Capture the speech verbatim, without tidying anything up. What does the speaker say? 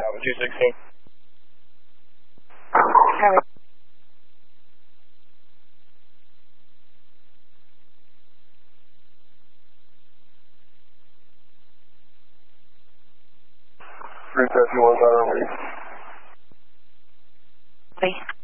Alpha two sixteen. Harry. three fifty-one, runway. Please.